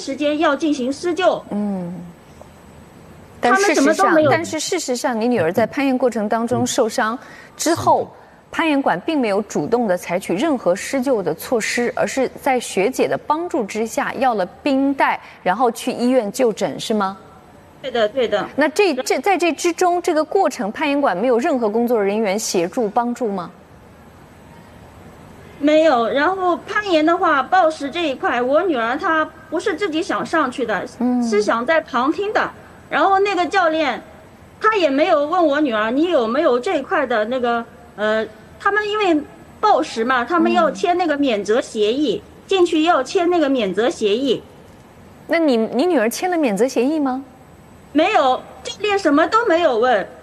时间要进行施救。 但他们什么都没有。 但是事实上，你女儿在攀岩过程当中受伤之后，攀岩馆并没有主动的采取任何施救的措施，而是在学姐的帮助之下要了冰袋，然后去医院就诊，是吗？ 对的，对的。 那在这之中，这个过程攀岩馆没有任何工作人员协助帮助吗？ 没有。然后攀岩的话，抱石这一块，我女儿她不是自己想上去的，是想在旁听的。然后那个教练，他也没有问我女儿你有没有这一块的那个他们因为抱石嘛，他们要签那个免责协议，进去要签那个免责协议。 那你女儿签了免责协议吗？ 没有，教练什么都没有问。